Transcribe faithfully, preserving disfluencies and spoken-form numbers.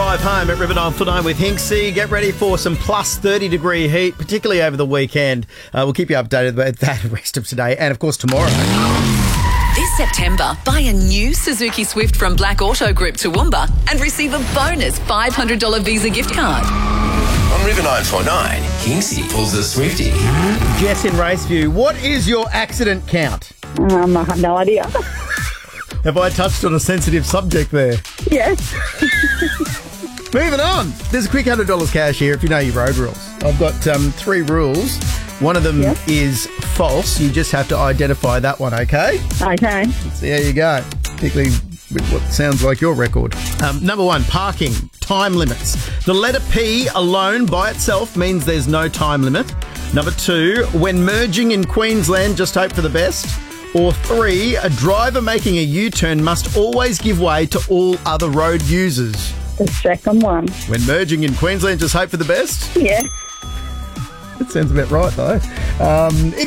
Drive home at River nine four nine with Hinksy. Get ready for some plus thirty degree heat, particularly over the weekend. Uh, we'll keep you updated about that the rest of today and, of course, tomorrow. This September, buy a new Suzuki Swift from Black Auto Group Toowoomba and receive a bonus five hundred dollars Visa gift card. On River nine four nine, Hinksy pulls a Swiftie. Jess in Raceview, what is your accident count? Um, I have no idea. Have I touched on a sensitive subject there? Yes. Moving on. There's a quick one hundred dollars cash here if you know your road rules. I've got um, three rules. One of them Yep. is false. You just have to identify that one, okay? Okay. So there you go. Particularly with what sounds like your record. Um, number one, parking. Time limits. The letter P alone by itself means there's no time limit. Number two, when merging in Queensland, just hope for the best. Or three, a driver making a U-turn must always give way to all other road users. The second one. When merging in Queensland, just hope for the best? Yeah. That sounds about right, though. Um,